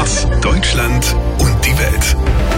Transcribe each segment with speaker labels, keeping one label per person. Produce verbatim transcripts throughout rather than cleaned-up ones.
Speaker 1: Hits, Deutschland und die Welt.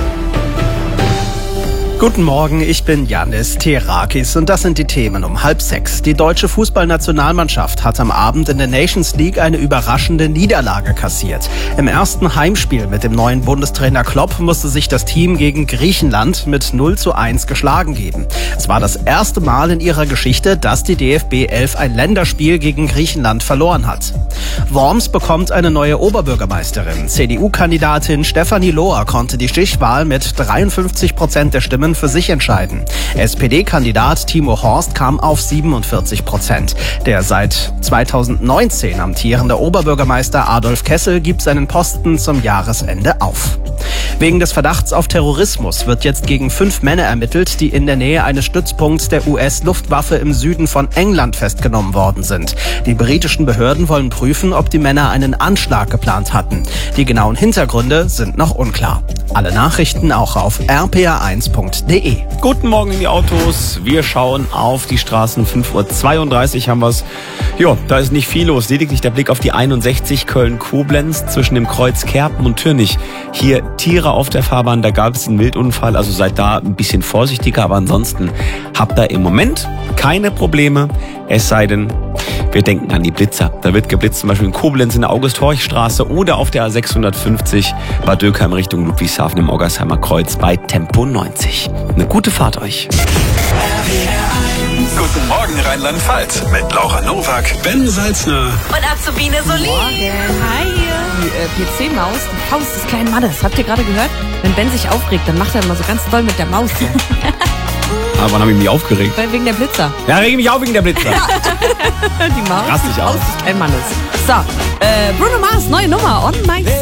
Speaker 2: Guten Morgen, ich bin Yannis Terakis und das sind die Themen um halb sechs. Die deutsche Fußballnationalmannschaft hat am Abend in der Nations League eine überraschende Niederlage kassiert. Im ersten Heimspiel mit dem neuen Bundestrainer Klopp musste sich das Team gegen Griechenland mit null zu eins geschlagen geben. Es war das erste Mal in ihrer Geschichte, dass die D F B elf ein Länderspiel gegen Griechenland verloren hat. Worms bekommt eine neue Oberbürgermeisterin. C D U-Kandidatin Stefanie Lohr konnte die Stichwahl mit dreiundfünfzig Prozent der Stimmen für sich entscheiden. S P D-Kandidat Timo Horst kam auf siebenundvierzig Prozent. Der seit zweitausendneunzehn amtierende Oberbürgermeister Adolf Kessel gibt seinen Posten zum Jahresende auf. Wegen des Verdachts auf Terrorismus wird jetzt gegen fünf Männer ermittelt, die in der Nähe eines Stützpunkts der U S-Luftwaffe im Süden von England festgenommen worden sind. Die britischen Behörden wollen prüfen, ob die Männer einen Anschlag geplant hatten. Die genauen Hintergründe sind noch unklar. Alle Nachrichten auch auf r p r eins punkt d e.
Speaker 3: Guten Morgen in die Autos. Wir schauen auf die Straßen. fünf Uhr zweiunddreißig haben wir's. Ja, da ist nicht viel los. Lediglich der Blick auf die einundsechzig Köln-Koblenz zwischen dem Kreuz Kerpen und Türnich. Hier Tiere auf der Fahrbahn. Da gab es einen Wildunfall. Also seid da ein bisschen vorsichtiger. Aber ansonsten habt ihr im Moment keine Probleme. Es sei denn, wir denken an die Blitzer. Da wird geblitzt, zum Beispiel in Koblenz in der August-Horch-Straße oder auf der A sechshundertfünfzig Bad Dürkheim Richtung Ludwigshafen im Oggersheimer Kreuz bei Tempo neunzig. Eine gute Fahrt euch.
Speaker 1: Guten Morgen Rheinland-Pfalz mit Laura Nowak, Ben Salzner
Speaker 4: und Azubine Solin.
Speaker 5: Hi. Die äh, P C-Maus, die Faust des kleinen Mannes. Habt ihr gerade gehört? Wenn Ben sich aufregt, dann macht er immer so ganz doll mit der Maus. So.
Speaker 3: Aber wann habe ich mich aufgeregt?
Speaker 5: Weil wegen der Blitzer.
Speaker 3: Ja, rege mich auf wegen der Blitzer.
Speaker 5: Die Maus,
Speaker 3: Raste ich
Speaker 5: die
Speaker 3: aus.
Speaker 5: Faust des kleinen Mannes. So, äh, Bruno Mars, neue Nummer, On My